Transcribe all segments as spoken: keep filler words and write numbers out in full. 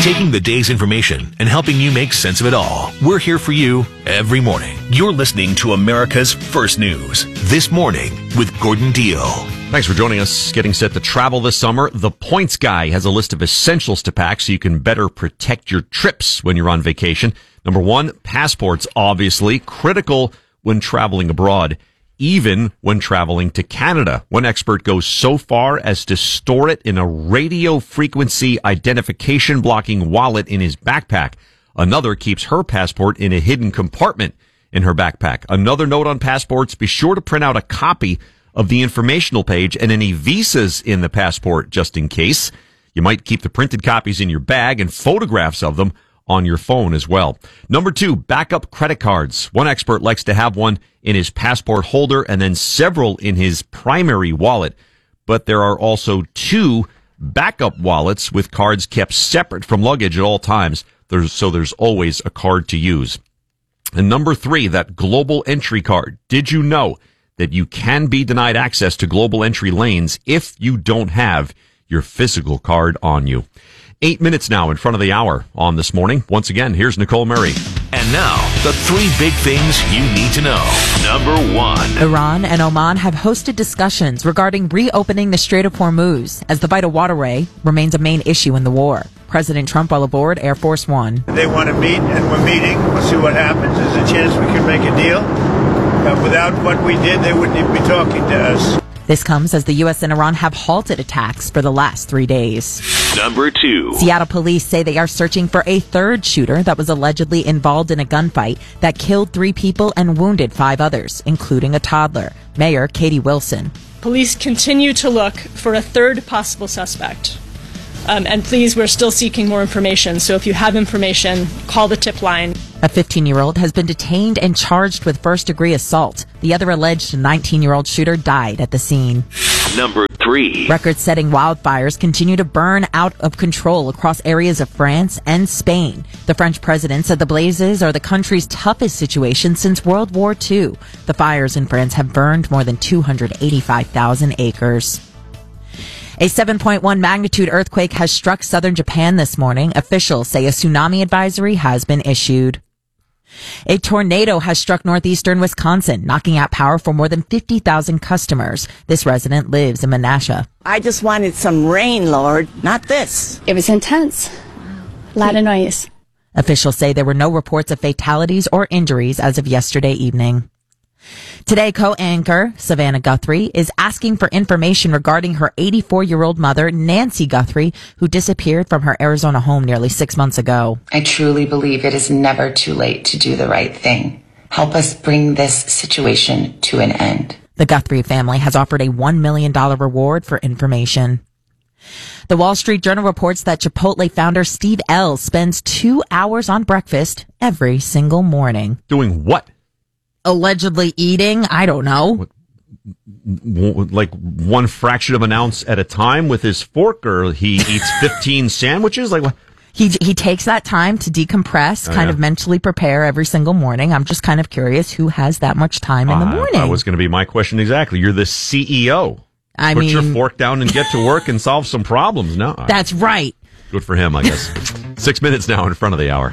taking the day's information and helping you make sense of it all. We're here for you every morning. You're listening to America's First News, This Morning with Gordon Deal. Thanks for joining us. Getting set to travel this summer, The Points Guy has a list of essentials to pack so you can better protect your trips when you're on vacation. Number one, passports, obviously critical when traveling abroad, even when traveling to Canada. One expert goes so far as to store it in a radio frequency identification blocking wallet in his backpack. Another keeps her passport in a hidden compartment in her backpack. Another note on passports, be sure to print out a copy of the informational page and any visas in the passport just in case. You might keep the printed copies in your bag and photographs of them on your phone as well. Number two, backup credit cards. One expert likes to have one in his passport holder and then several in his primary wallet. But there are also two backup wallets with cards kept separate from luggage at all times. There's, so there's always a card to use. And number three, that global entry card. Did you know that you can be denied access to global entry lanes if you don't have your physical card on you? Eight minutes now in front of the hour on This Morning. Once again, here's Nicole Murray. And now, the three big things you need to know. Number one. Iran and Oman have hosted discussions regarding reopening the Strait of Hormuz as the vital waterway remains a main issue in the war. President Trump while aboard Air Force One. They want to meet, and we're meeting. We'll see what happens. There's a chance we can make a deal. Uh, without what we did, they wouldn't even be talking to us. This comes as the U S and Iran have halted attacks for the last three days. Number two. Seattle police say they are searching for a third shooter that was allegedly involved in a gunfight that killed three people and wounded five others, including a toddler. Mayor Katie Wilson. Police continue to look for a third possible suspect. Um, and please, we're still seeking more information. So if you have information, call the tip line. A fifteen-year-old has been detained and charged with first-degree assault. The other alleged nineteen-year-old shooter died at the scene. Number three. Record-setting wildfires continue to burn out of control across areas of France and Spain. The French president said the blazes are the country's toughest situation since World War Two. The fires in France have burned more than two hundred eighty-five thousand acres. A seven point one magnitude earthquake has struck southern Japan this morning. Officials say a tsunami advisory has been issued. A tornado has struck northeastern Wisconsin, knocking out power for more than fifty thousand customers. This resident lives in Menasha. I just wanted some rain, Lord, not this. It was intense. A lot of noise. Officials say there were no reports of fatalities or injuries as of yesterday evening. Today, co-anchor Savannah Guthrie is asking for information regarding her eighty-four-year-old mother, Nancy Guthrie, who disappeared from her Arizona home nearly six months ago. I truly believe it is never too late to do the right thing. Help us bring this situation to an end. The Guthrie family has offered a one million dollars reward for information. The Wall Street Journal reports that Chipotle founder Steve Ells spends two hours on breakfast every single morning. Doing what? Allegedly eating, I don't know. Like one fraction of an ounce at a time with his fork, or he eats fifteen sandwiches? Like what? He he takes that time to decompress, Oh, kind yeah. of mentally prepare every single morning. I'm just kind of curious who has that much time in the morning. That was going to be my question exactly. You're the C E O. I Put mean, your fork down and get to work and solve some problems. No, that's right. Good for him, I guess. Six minutes now in front of the hour.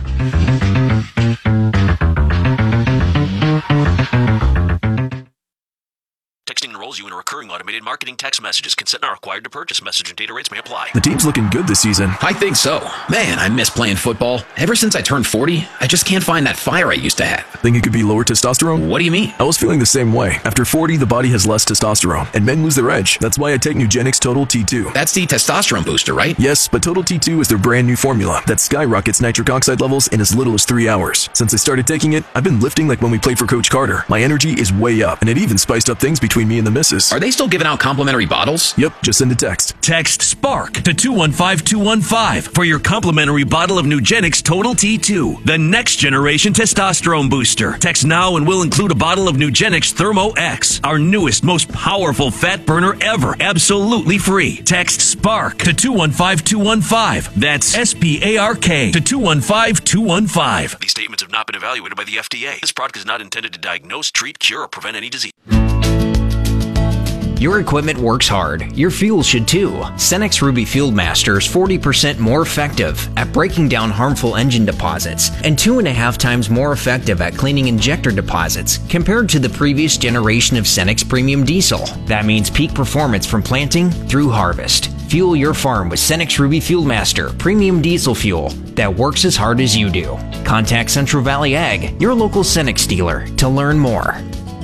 Texting enrolls you in a recurring automated marketing text messages. Consent not required to purchase. Message and data rates may apply. The team's looking good this season. I think so. Man, I miss playing football. Ever since I turned forty, I just can't find that fire I used to have. Think it could be lower testosterone? What do you mean? I was feeling the same way. After forty, the body has less testosterone, and men lose their edge. That's why I take Nugenix Total T two. That's the testosterone booster, right? Yes, but Total T two is their brand new formula that skyrockets nitric oxide levels in as little as three hours. Since I started taking it, I've been lifting like when we played for Coach Carter. My energy is way up, and it even spiced up things between me and the missus. Are they still giving out complimentary bottles? Yep, just send a text. Text SPARK to two one five two one five for your complimentary bottle of Nugenix Total T two, the next generation testosterone booster. Text now and we'll include a bottle of Nugenix Thermo X, our newest, most powerful fat burner ever, absolutely free. Text SPARK to two one five two one five. That's S P A R K to two one five two one five. These statements have not been evaluated by the F D A. This product is not intended to diagnose, treat, cure, or prevent any disease. Your equipment works hard. Your fuel should too. Cenex Ruby Fuel Master is forty percent more effective at breaking down harmful engine deposits and two and a half times more effective at cleaning injector deposits compared to the previous generation of Cenex Premium Diesel. That means peak performance from planting through harvest. Fuel your farm with Cenex Ruby Fuel Master Premium Diesel Fuel that works as hard as you do. Contact Central Valley Ag, your local Cenex dealer, to learn more.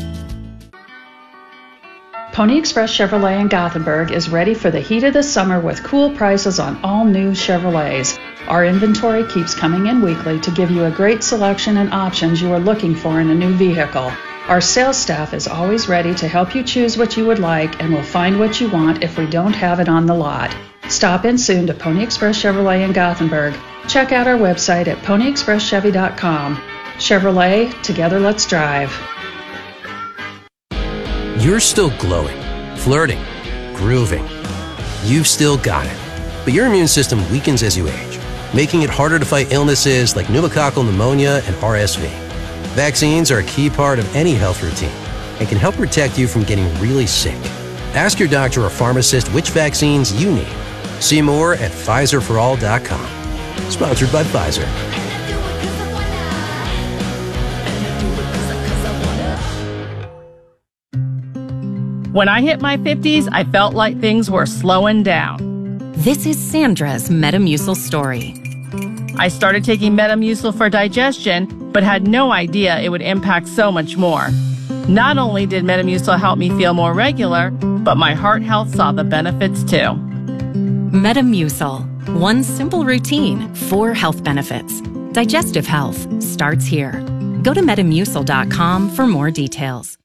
Pony Express Chevrolet in Gothenburg is ready for the heat of the summer with cool prices on all new Chevrolets. Our inventory keeps coming in weekly to give you a great selection and options you are looking for in a new vehicle. Our sales staff is always ready to help you choose what you would like and will find what you want if we don't have it on the lot. Stop in soon to Pony Express Chevrolet in Gothenburg. Check out our website at pony express chevy dot com. Chevrolet, together let's drive. You're still glowing, flirting, grooving. You've still got it. But your immune system weakens as you age, making it harder to fight illnesses like pneumococcal pneumonia and R S V. Vaccines are a key part of any health routine and can help protect you from getting really sick. Ask your doctor or pharmacist which vaccines you need. See more at Pfizer for all dot com. Sponsored by Pfizer. When I hit my fifties, I felt like things were slowing down. This is Sandra's Metamucil story. I started taking Metamucil for digestion, but had no idea it would impact so much more. Not only did Metamucil help me feel more regular, but my heart health saw the benefits too. Metamucil. One simple routine, four health benefits. Digestive health starts here. Go to metamucil dot com for more details.